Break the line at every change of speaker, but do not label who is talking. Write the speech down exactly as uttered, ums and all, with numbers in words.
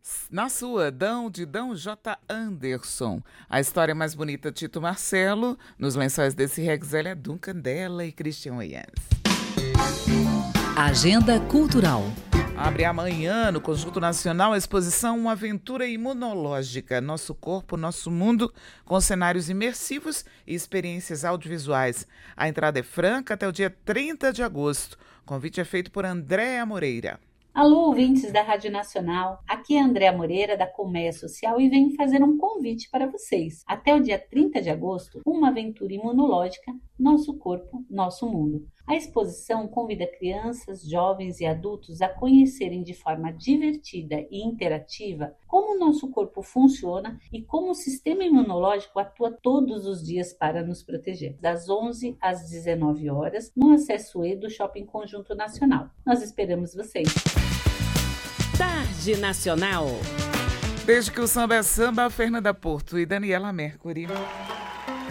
Na sua, Dão de Dão J. Anderson. A história mais bonita, Tito Marcelo. Nos lençóis desse Rexélia, Duncan Della e Christian Williams.
Agenda Cultural.
Abre amanhã, no Conjunto Nacional, a exposição Uma Aventura Imunológica, Nosso Corpo, Nosso Mundo, com cenários imersivos e experiências audiovisuais. A entrada é franca até o dia trinta de agosto. O convite é feito por Andréa Moreira.
Alô, ouvintes da Rádio Nacional, aqui é Andréa Moreira da Colmeia Social e venho fazer um convite para vocês. Até o dia trinta de agosto, uma aventura imunológica, Nosso Corpo, Nosso Mundo. A exposição convida crianças, jovens e adultos a conhecerem de forma divertida e interativa como o nosso corpo funciona e como o sistema imunológico atua todos os dias para nos proteger. Das onze às dezenove horas, no Acesso E do Shopping Conjunto Nacional. Nós esperamos vocês!
Tarde Nacional.
Desde que o samba é samba, Fernanda Porto e Daniela Mercury.